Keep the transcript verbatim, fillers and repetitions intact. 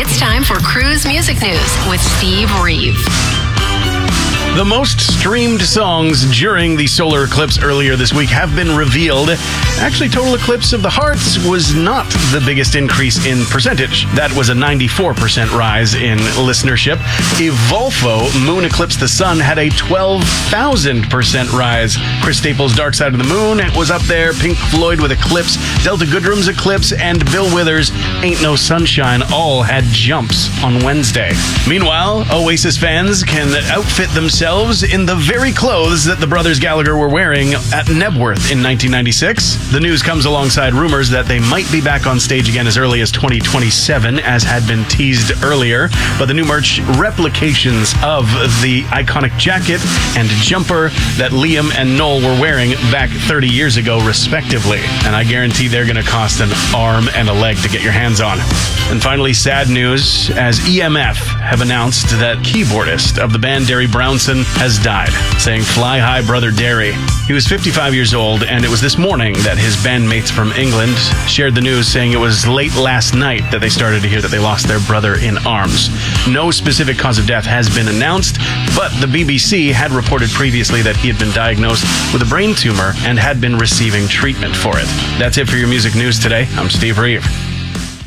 It's time for Cruise Music News with Steve Reeve. The most streamed songs during the solar eclipse earlier this week have been revealed. Actually, Total Eclipse of the Hearts was not the biggest increase in percentage. That was a ninety-four percent rise in listenership. Evolfo, Moon Eclipse the Sun, had a twelve thousand percent rise. Chris Staples' Dark Side of the Moon was up there. Pink Floyd with Eclipse, Delta Goodrum's Eclipse, and Bill Withers' Ain't No Sunshine all had jumps on Wednesday. Meanwhile, Oasis fans can outfit themselves in the very clothes that the brothers Gallagher were wearing at Nebworth in nineteen ninety-six. The news comes alongside rumors that they might be back on stage again as early as twenty twenty-seven, as had been teased earlier. But the new merch replications of the iconic jacket and jumper that Liam and Noel were wearing back thirty years ago, respectively. And I guarantee they're going to cost an arm and a leg to get your hands on. And finally, sad news, as E M F have announced that keyboardist of the band Derry Brownson has died, saying, "Fly high, brother Derry." He was fifty-five years old, and it was this morning that his bandmates from England shared the news, saying it was late last night that they started to hear that they lost their brother in arms. No specific cause of death has been announced, but the B B C had reported previously that he had been diagnosed with a brain tumor and had been receiving treatment for it. That's it for your music news today. I'm Steve Reeve.